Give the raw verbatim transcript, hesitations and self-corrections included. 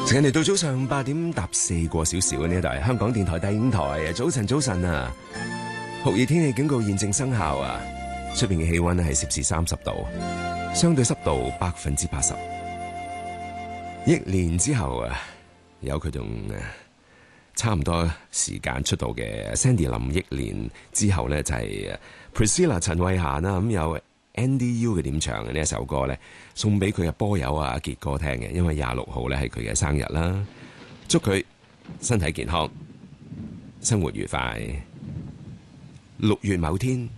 時間嚟到早上八點搭四個小時嘅呢度係香港電台第五台。早晨，早晨啊！酷熱天氣警告現正生效啊！出邊嘅氣溫係攝氏三十度，相對濕度百分之八十。一年之後啊，有佢同差唔多時間出道嘅 Sandy 林憶蓮之後呢，就係 Priscilla 陳慧嫻啦，咁有 Andy U 嘅點唱嘅呢一首歌呢，送俾佢嘅波友啊傑哥聽嘅，因為廿六號呢係佢嘅生日啦，祝佢身體健康，生活愉快。六月某天，